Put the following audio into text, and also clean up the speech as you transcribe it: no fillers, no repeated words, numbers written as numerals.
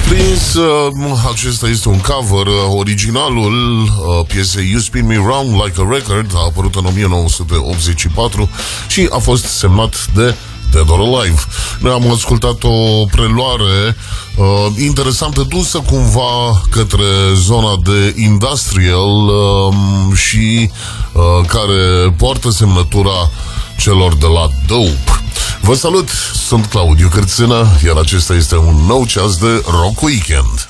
Prins, acesta este un cover. Originalul piesei You Spin Me Round Like a Record a apărut în 1984 și a fost semnat de Dead or Alive. Noi am ascultat o preluare interesantă, dusă cumva către zona de industrial și care poartă semnătura celor de la Dope. Vă salut, sunt Claudiu Cârțână, iar acesta este un nou ceas de Rock Weekend.